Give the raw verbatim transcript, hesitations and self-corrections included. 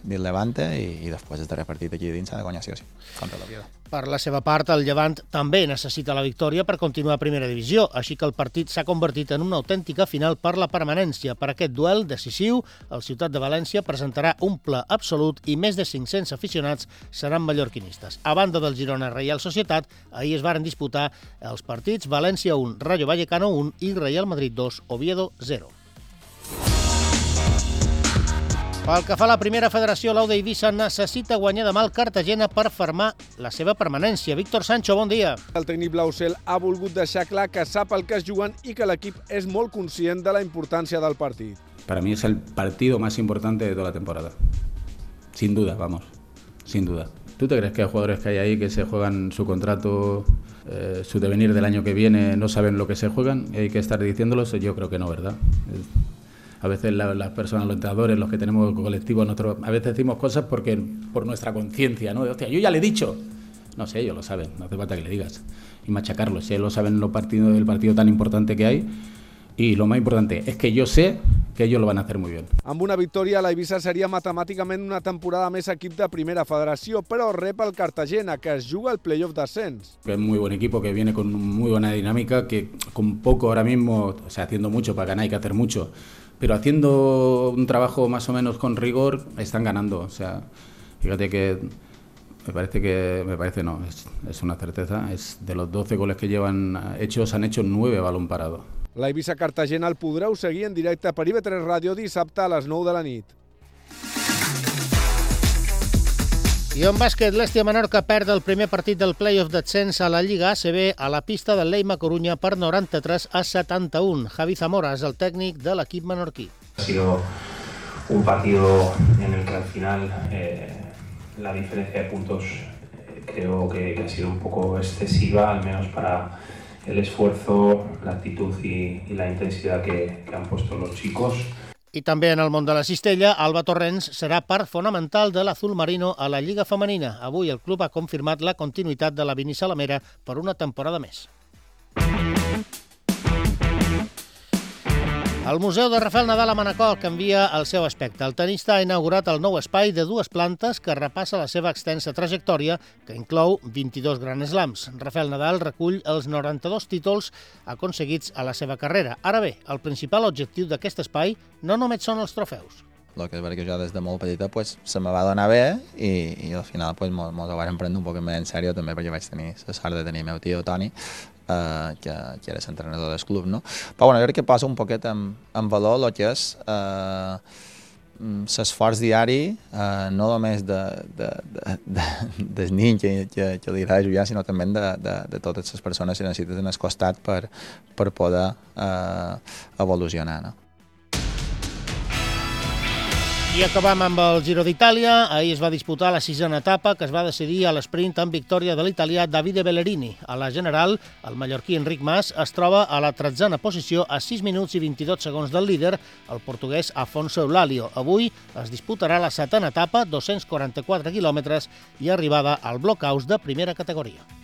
del Levante i, i després el darrer partit aquí dins s'ha de guanyar sí o sí, contra l'Oviedo. Per la seva part, el Llevant també necessita la victòria per continuar a primera divisió, així que el partit s'ha convertit en una autèntica final per la permanència. Per aquest duel decisiu, el Ciutat de València presentarà un ple absolut i més de cinc-cents aficionats seran mallorquinistes. A banda del Girona Reial Societat, ahir es varen disputar els partits València un, Rayo Vallecano un i Real Madrid dos, Oviedo zero. Pel que fa a la primera federació, l'Aude Eivissa necessita guanyar demà el Cartagena per fermar la seva permanència. Víctor Sancho, bon dia. El tècnic blaucel ha volgut deixar clar que sap el que es juguen i que l'equip és molt conscient de la importància del partit. Para mí es el partido más importante de toda la temporada. Sin duda, vamos, sin duda. ¿Tú te crees que hay jugadores que hay ahí que se juegan su contrato, eh, su devenir del año que viene, no saben lo que se juegan y hay que estar diciéndolos? Yo creo que no, ¿verdad? Es... A veces la, las personas, los entrenadores, los que tenemos colectivos, nosotros a veces decimos cosas porque por nuestra conciencia, ¿no? De, hostia, yo ya le he dicho. No sé, ellos lo saben, no hace falta que le digas. Y machacarlos, ellos lo saben los partidos, el partido tan importante que hay. Y lo más importante es que yo sé que ellos lo van a hacer muy bien. Amb una victòria, l'Eivissa seria matemàticament una temporada més equip de primera federació, però rep el Cartagena, que es juga el playoff d'ascens. Es muy buen equipo, que viene con muy buena dinámica, que con poco ahora mismo, o sea, haciendo mucho para ganar hay que hacer mucho. Pero haciendo un trabajo más o menos con rigor, están ganando. O sea, fíjate que me parece que, me parece no, es, es una certeza. Es de los doce goles que llevan hechos, han hecho nueve balón parado. L'Eivissa Cartagena el podreu seguir en directe per I V tres Ràdio dissabte a les nou de la nit. I en bàsquet, l'Hèstia Menorca perd el primer partit del play-off d'ascens a la Lliga A C B a la pista del Leima Coruña per noranta-tres a setanta-un. Javi Zamora és el tècnic de l'equip menorquí. Ha sido un partido en el que al final eh, la diferencia de puntos eh, creo que, que ha sido un poco excesiva, al menos para el esfuerzo, la actitud y, y la intensidad que, que han puesto los chicos. I també en el món de la cistella, Alba Torrents serà part fonamental de l'Azul Marino a la Lliga Femenina. Avui el club ha confirmat la continuïtat de la Vini Salamera per una temporada més. El Museu de Rafael Nadal a Manacor canvia el seu aspecte. El tenista ha inaugurat el nou espai de dues plantes que repassa la seva extensa trajectòria, que inclou vint-i-dos Grand Slams. Rafael Nadal recull els noranta-dos títols aconseguits a la seva carrera. Ara bé, el principal objectiu d'aquest espai no només són els trofeus. El que és veritat que jo des de molt petita pues, se me va donar bé i, i al final pues, mos, mos ho vam prendre un poc més en sèrio també perquè vaig tenir la sort de tenir el meu tio Toni eh, que, que era l'entrenador del club, no? Però bueno, jo crec que posa un poquet en, en valor el que és eh, l'esforç diari, eh, no només de, de, de, de, del nin que, que, que li agrada jugar, sinó també de, de, de totes les persones que necessites en el costat per, per poder eh, evolucionar, no? I acabam amb el Giro d'Itàlia. Ahir es va disputar la sisena etapa, que es va decidir a l'esprint amb victòria de l'italià Davide Bellerini. A la general, el mallorquí Enric Mas es troba a la tretzena posició a sis minuts i vint-i-dos segons del líder, el portuguès Afonso Eulalio. Avui es disputarà la setena etapa, dos-cents quaranta-quatre quilòmetres i arribada al blockhouse de primera categoria.